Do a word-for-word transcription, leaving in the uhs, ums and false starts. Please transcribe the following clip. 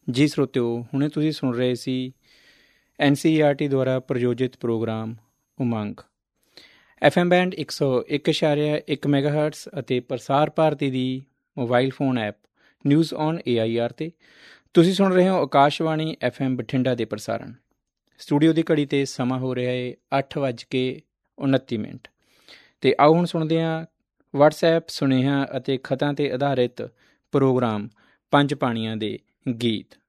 ਜੀ ਸਰੋਤਿਓ, ਹੁਣੇ ਤੁਸੀਂ ਸੁਣ ਰਹੇ ਸੀ ਐਨ ਸੀ ਈ ਆਰ ਟੀ ਦੁਆਰਾ ਪ੍ਰਯੋਜਿਤ ਪ੍ਰੋਗਰਾਮ ਉਮੰਗ। ਐਫ ਐਮ ਬੈਂਡ ਇੱਕ ਸੌ ਇੱਕ ਇਸ਼ਾਰਿਆ ਇੱਕ ਮੈਗਾਹਰਟਸ ਅਤੇ ਪ੍ਰਸਾਰ ਭਾਰਤੀ ਦੀ mobile phone app news on A I R 'ਤੇ ਤੁਸੀਂ ਸੁਣ ਰਹੇ ਹੋ ਆਕਾਸ਼ਵਾਣੀ ਐਫ ਐਮ ਬਠਿੰਡਾ ਦੇ ਪ੍ਰਸਾਰਣ। ਸਟੂਡੀਓ ਦੀ ਘੜੀ 'ਤੇ ਸਮਾਂ ਹੋ ਰਿਹਾ ਹੈ ਅੱਠ ਵੱਜ ਕੇ ਉਨੱਤੀ ਮਿੰਟ। ਅਤੇ ਆਓ ਹੁਣ ਸੁਣਦੇ ਹਾਂ ਵਟਸਐਪ ਸੁਨੇਹਾ ਅਤੇ ਖਤਾਂ 'ਤੇ ਆਧਾਰਿਤ ਪ੍ਰੋਗਰਾਮ ਪੰਜ ਪਾਣੀਆਂ ਦੇ ਗੀਤ।